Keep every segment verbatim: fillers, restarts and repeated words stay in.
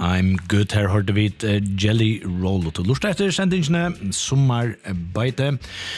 I'm good. Her hørte vi et uh, Jelly Roll til lort etter sendingene Sommarbeite.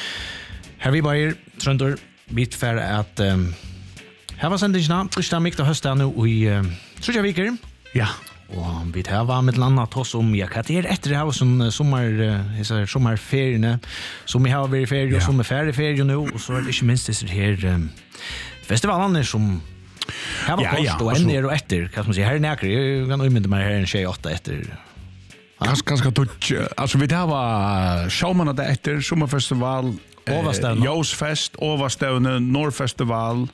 Her vi bare trønder vidt for at um, her var sendingene første mikk til høsten nå i uh, Trudja Viker. Ja. Og vi tar var med landet til oss om ja, hva det er etter det her sånn sommer, uh, sommerferiene som vi har vært i ferie og ja. som er ferdig ferie nå og så er det ikke minst disse her um, festivalene som här var ja, först ja, och en ner och efter kan man säga här näker jag kan umynda mig här en tjej åtta efter ganska ganska touch alltså vi där var showman där efter sommarfestival Overstevne Josfest Overstevne Norrfestival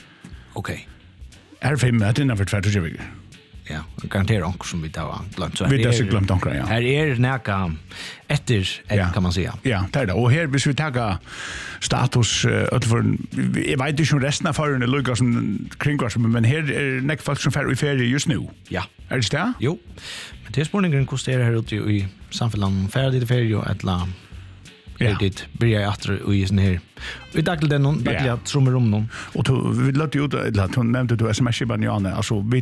okej är fem att innan för tjugo veckor ja garanterar onkel som vi tar glömt så vi där så glömt onkel ja här är näka efter ja. kan man säga ja det är det och här hvis vi tar status uh, för jag vet inte om resten av förrän det lukar som kringkvars men här är näck folk som färd i ferie just nu ja är det det jo men det är spårningen kostar här ute i samhällen färd i ferie eller ja. Det börjar jag att i sån här. Vi tacklar den någon, tacklar jag trummar om någon. Och vi låter ut att hon nämnde du sms-skivan Janne. Alltså vi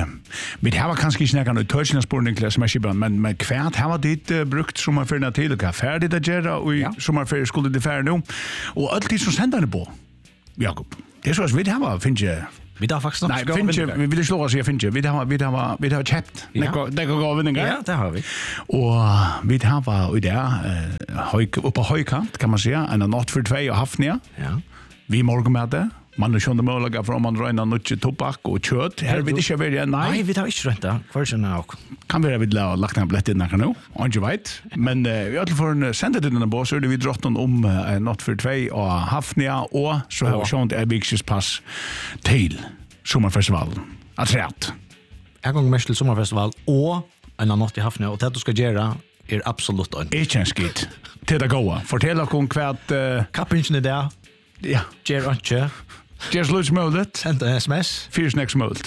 vi har kanske inte snackat om touchning till sms-skivan men men kvärt har det uh, brukt som man för till och färdigt att göra och ja. Som man för skulle det färd nu. Och allt det som sänder det på. Jakob. Det är så att vi har finns ju vi där faktiskt nej, finns vi vill slå oss jag finns ju vi har vi har vi har köpt. Det går det går vinningar. Ja, det har vi. Och vi har var och där hög uppe högkant kan man säga en natt för två och Hafnia. Ja. Vi morgon med det. Man har sjönde möjliga från man röna mycket tobak och kött. Här vill inte vara nej. Nej, vi tar inte rätt där. Försen också. Kan vi väl lagt en blätt in där nu. Och jag vet. Men vi har för sända det den boss så vi drott om en natt för två och Hafnia och så har vi sjönde Erbixes pass till sommarfestivalen. Aträtt. Jag går mest till sommarfestival och en natt i Hafnia och det du ska göra är absolut en. Det känns gott. Till det goa. Fortell oss om kvart kappingen är där. Ja. Ger inte. Just lose mode. Send en sms. Fyrs next mode.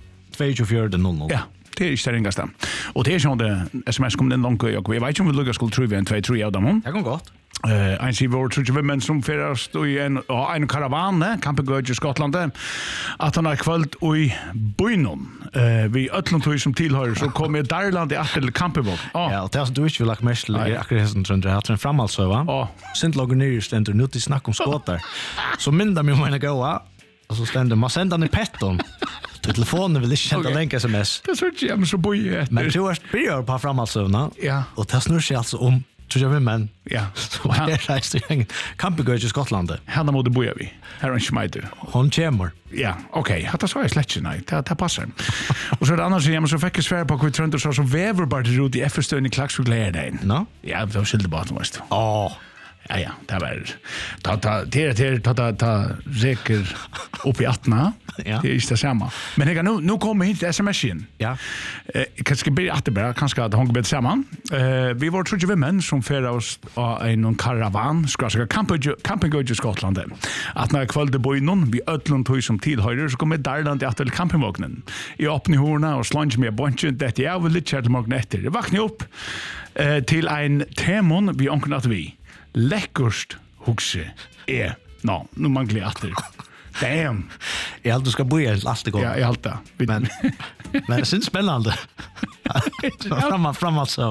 två fyra noll noll. Ja. Det är inte det ringaste. Och det är sån det sms kommer den långt och jag vet inte om vi lukar skulle tro vi en två tre av dem. Det går gott. Eh, en sig vår tror jag men som färdast i en och en karavan, eh, Campingøy i Skottland. Att han har kvällt i Boinon. Eh, vi öllon som tillhör så kommer Darland i till Campingvåg. Ja, och det är så du inte vill lagt mest till akkurat som tror jag en framalsö va. Ja. Sent loggar ner ständer nu till snack om skåtar. Så minda mig mina goa och så ständer man sända den i petton. Telefonen vill inte kända länk sms. Det så jag men så boj. Men du har börjar på framalsövna. Ja. Och det snurrar sig alltså om tror jag men ja så här reiste jag Campingøy i Skottland. Hanna mode boja vi. Här en schmeider. Hon kommer. Ja, okej. Okay. Hatta så är släckt nej. Det det passar. Och så är det annars jag måste fick svär på att vi tröntor så så väver bara det ut i efterstön i klaxfuglära där. No? Ja, det var skilde bara måste. Åh. Ja ja, det var ta ta det det ta ta ta säker upp i attna. Ja. Det är inte samma. Men jag nu nu kommer hit sms igen. Ja. Eh kanske blir att det bara kanske att hon går samman. Eh vi var tror jag män som färdas oss av en karavan ska ska Campingøy i Skottland. Att när kvällte Boinon vi öllon tog som tillhörer så kommer Darland i till campingvagnen. I öppna horna och slunch med bunchen det jag vill lite chat morgon efter. Jag vaknar upp eh till en temon vi onknar att vi läckerst huxe är no nu manglar jag åter. Damn. Jag hade ska bo i lastegång. Ja, jag halta. Men men det syns spännande. Framåt framåt så.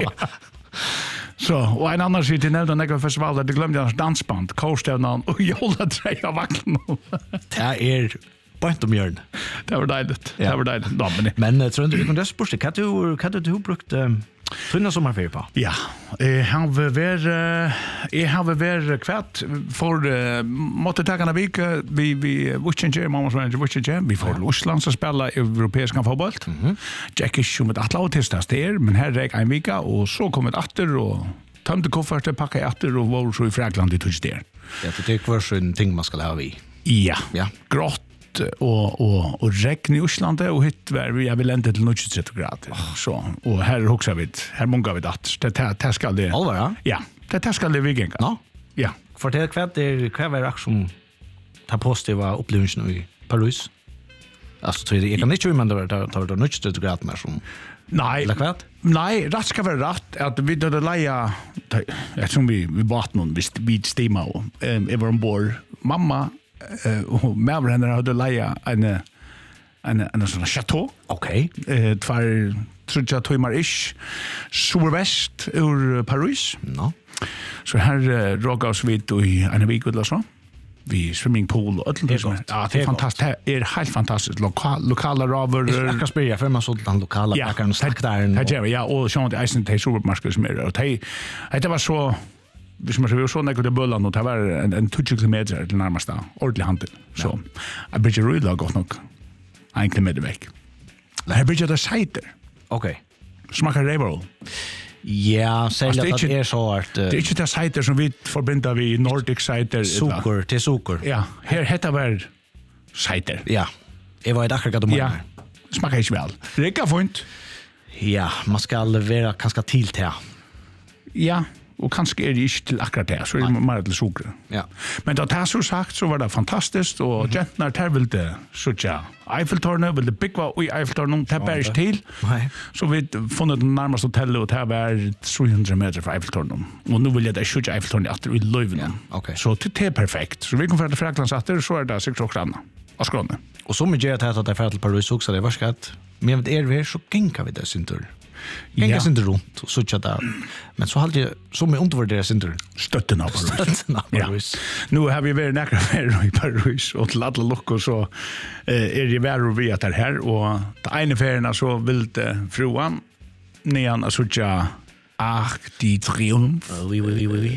Så, och en annan sitter nämnda några festival där det glömde jag dansband, Kårstevnan och Jolla Treja vakna. Det är point om hjörn. Det var dejligt. Det var dejligt. Ja, men men jag tror inte vi kunde spursa kan du kan du brukt tunna sommarferie på. Ja, jag har varit jag har varit kvart för måste ta en vecka vi vi Witcher mamma så en Witcher vi får Ryssland så spela europeiska fotboll. Mhm. Jackie som med Atlantis där men här är en vecka och så kommer det åter och tömde koffert och packa åter och var så i Frankland i touch där. Ja, det är kvar så en ting man ska ha vi. Ja. Ja. Grått och och och regn i Ryssland och hit var vi jag vill inte till trettio grader så och här också vet här många vet att det det ska det allvar ja det ska det vi gänga ja ja för det kvart det kvar var som ta positiva upplevelser i Paris alltså så det kan inte ju man då tar då trettio grader mer som nej eller kvart nej rätt ska vara rätt att vi då leja jag som vi vi bort någon visst vi stämma och ever on board mamma och med henne hade leja en en en sån chateau. Okej. Eh två tror jag tog mar ish survest ur Paris. No. Så här uh, råkar oss vid i en vik eller så. Vi swimmingpool och allt det som. Ja, det är fantastiskt. Det är helt fantastiskt. Lokal, lokala raver. Jag kan spela för man så den lokala ja, backar och snack där. Det gör vi. Ja, och så att isen till supermarknaden som är och det det var så vi som vi så när det bullan och det var en en tjugo kilometer till närmaste ordentlig handel. Så jag blir ju rulla gott nog. Egentligen med det veck. Det här blir det sajter. Okej. Smakar Ravel. Ja, säg att det är så att det är inte det sajter som vi förbinder vi Nordic sajter. Socker till socker. Ja, här heter väl sajter. Ja. Jag var i akkurat de ja. Smakar inte väl. Räcka fint. Ja, man ska vara kanske till till. Ja, och kanske är det inte till akkurat det, så är det mer till socker. Ja. Men då det så sagt så var det fantastiskt och mm-hmm. Gentnar där vill det så ja. Eiffeltårnet vill det bygga i Eiffeltårnet det bärs till. Nej. Så vi funnit det närmaste hotellet och det var trehundra meter från Eiffeltårnet. Och nu vill jag det skjuta Eiffeltårnet att i Leuven. Ja, okej. Så det är perfekt. Så vi kommer för att Franklands att så är det sex och grann. Och skåne. Och så mycket att att det är till Paris också det var skatt. Men med er vi så gänga vi det syntur. Gänga syntur runt och så chatta. Men så hade jag så med undervärderar syntur. Stötten av Paris. Stötten av Paris. Nu har vi varit nära här i Paris och till alla luckor så är det väl vi att det här och det ena färgerna så vill det fruan nean att söka Arc de Triomphe. Oui, oui, oui, oui.